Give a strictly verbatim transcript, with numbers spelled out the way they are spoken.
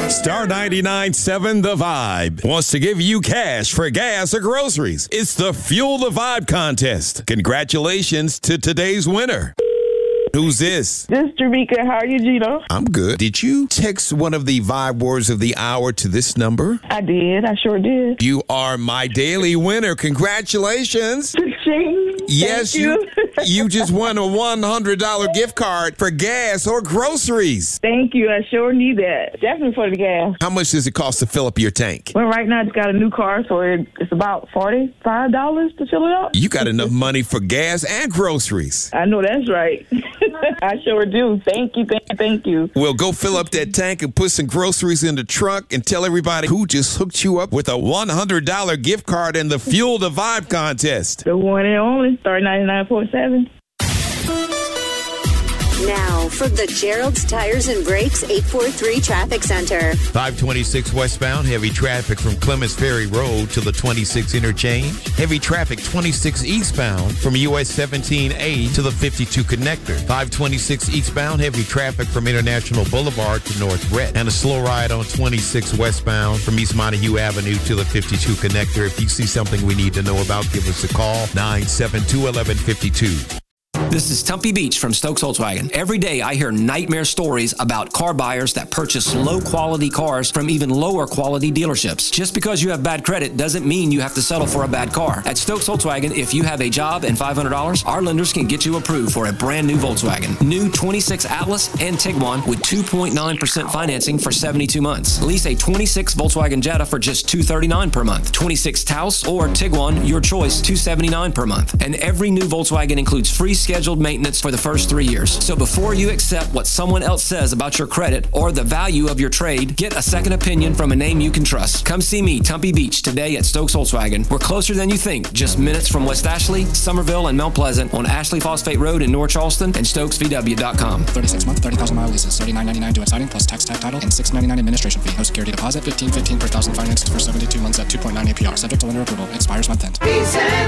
Star ninety-nine point seven The Vibe wants to give you cash for gas or groceries. It's the Fuel the Vibe contest. Congratulations to today's winner. Who's this? This is Jamaica. How are you, Gino? I'm good. Did you text one of the Vibe words of the hour to this number? I did. I sure did. You are my daily winner. Congratulations. Yes, Thank you. you, you just won a one hundred dollars gift card for gas or groceries. Thank you. I sure need that. Definitely for the gas. How much does it cost to fill up your tank? Well, right now, I just got a new car, so it, it's about forty-five dollars to fill it up. You got enough money for gas and groceries. I know that's right. I sure do. Thank you, thank you, thank you. Well, go fill up that tank and put some groceries in the trunk and tell everybody who just hooked you up with a one hundred dollars gift card in the Fuel the Vibe contest. The one and only, Star ninety-nine point seven. Now, from the Gerald's Tires and Brakes eight four three Traffic Center. five twenty-six westbound, heavy traffic from Clements Ferry Road to the twenty-six interchange. Heavy traffic twenty-six eastbound from U S seventeen A to the fifty-two connector. five twenty-six eastbound, heavy traffic from International Boulevard to North Brett. And a slow ride on twenty-six westbound from East Montague Avenue to the fifty-two connector. If you see something we need to know about, give us a call, nine seven two, one one five two. This is Tumpy Beach from Stokes Volkswagen. Every day I hear nightmare stories about car buyers that purchase low-quality cars from even lower-quality dealerships. Just because you have bad credit doesn't mean you have to settle for a bad car. At Stokes Volkswagen, if you have a job and five hundred dollars, our lenders can get you approved for a brand new Volkswagen. New twenty-six Atlas and Tiguan with two point nine percent financing for seventy-two months. Lease a twenty-six Volkswagen Jetta for just two hundred thirty-nine dollars per month. twenty-six Taos or Tiguan, your choice, two hundred seventy-nine dollars per month. And every new Volkswagen includes free scheduled maintenance for the first three years. So before you accept what someone else says about your credit or the value of your trade, get a second opinion from a name you can trust. Come see me, Tumpy Beach, today at Stokes Volkswagen. We're closer than you think, just minutes from West Ashley, Somerville, and Mount Pleasant on Ashley Phosphate Road in North Charleston and Stokes V W dot com. thirty-six month, thirty thousand mile leases, thirty-nine ninety-nine due at signing plus tax, tag title, and six ninety-nine administration fee. No security deposit, fifteen fifteen per thousand financed for seventy-two months at two point nine A P R. Subject to lender approval. Expires month end.